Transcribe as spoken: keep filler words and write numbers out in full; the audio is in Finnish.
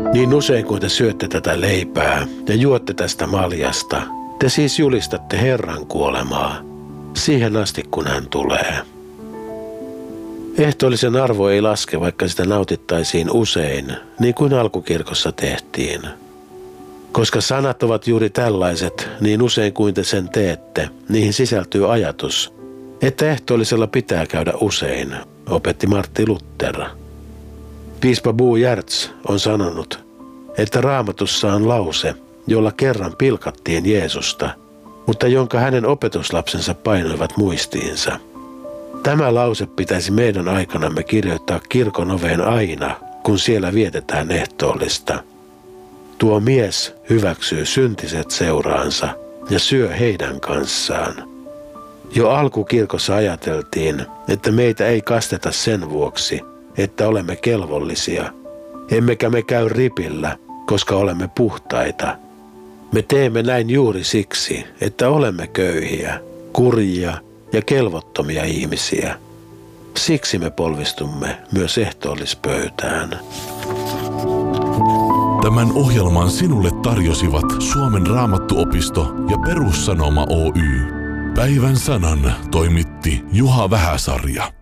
Niin usein kun te syötte tätä leipää ja juotte tästä maljasta, te siis julistatte Herran kuolemaa, siihen asti kun hän tulee. Ehtoollisen arvo ei laske, vaikka sitä nautittaisiin usein, niin kuin alkukirkossa tehtiin. Koska sanat ovat juuri tällaiset, niin usein kuin te sen teette, niihin sisältyy ajatus, että ehtoollisella pitää käydä usein, opetti Martti Luther. Piispa Bo Giertz on sanonut, että Raamatussa on lause, jolla kerran pilkattiin Jeesusta, mutta jonka hänen opetuslapsensa painoivat muistiinsa. Tämä lause pitäisi meidän aikanamme kirjoittaa kirkon oveen aina, kun siellä vietetään ehtoollista. Tuo mies hyväksyy syntiset seuraansa ja syö heidän kanssaan. Jo alkukirkossa ajateltiin, että meitä ei kasteta sen vuoksi, että olemme kelvollisia, emmekä me käy ripillä, koska olemme puhtaita. Me teemme näin juuri siksi, että olemme köyhiä, kurjia ja kelvottomia ihmisiä. Siksi me polvistumme myös ehtoollispöytään. Tämän ohjelman sinulle tarjosivat Suomen Raamattuopisto ja Perussanoma Oy. Päivän sanan toimitti Juha Vähäsarja.